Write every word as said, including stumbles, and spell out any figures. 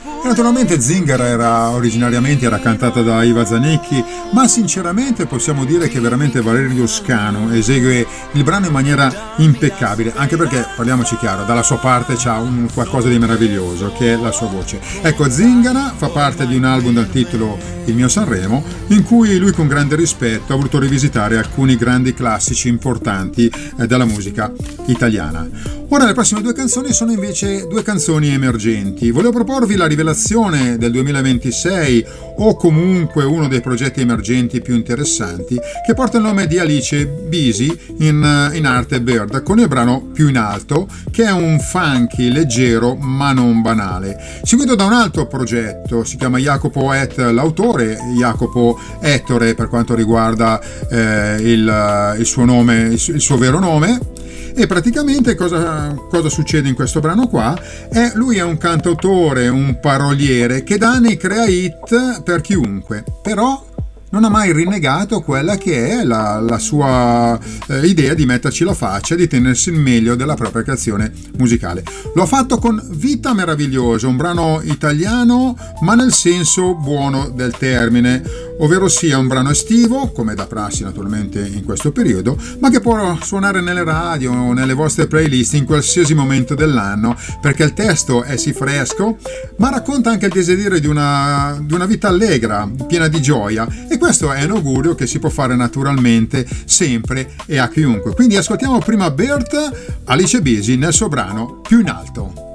E naturalmente Zingara era originariamente era cantata da Iva Zanicchi, ma sinceramente possiamo dire che veramente Valerio Scanu esegue il brano in maniera impeccabile, anche perché, parliamoci chiaro, dalla sua parte c'ha un qualcosa di meraviglioso che è la sua voce. Ecco, Zingara fa parte di un album dal titolo Il mio Sanremo, in cui lui con grande rispetto ha voluto rivisitare alcuni grandi classici importanti eh, della musica italiana. Ora le prossime due canzoni sono invece due canzoni emergenti. Volevo proporvi la rivelazione del duemilaventisei, o comunque uno dei progetti emergenti più interessanti, che porta il nome di Alice Bisi in, in arte Bird, con il brano Più in alto, che è un funky leggero ma non banale, seguito da un altro progetto, si chiama Jacopo Et l'autore, Jacopo Ettore per quanto riguarda eh, il, il suo nome, il, il suo vero nome. E praticamente cosa, cosa succede in questo brano qua? È, lui è un cantautore, un paroliere che da anni crea hit per chiunque, però non ha mai rinnegato quella che è la, la sua eh, idea di metterci la faccia, di tenersi il meglio della propria creazione musicale. Lo ha fatto con Vita Meravigliosa, un brano italiano ma nel senso buono del termine, ovvero sia un brano estivo, come da prassi naturalmente in questo periodo, ma che può suonare nelle radio o nelle vostre playlist in qualsiasi momento dell'anno, perché il testo è sì fresco, ma racconta anche il desiderio di una, di una vita allegra, piena di gioia, e questo è un augurio che si può fare naturalmente sempre e a chiunque. Quindi ascoltiamo prima Bert, Alice Bisi nel suo brano Più in alto.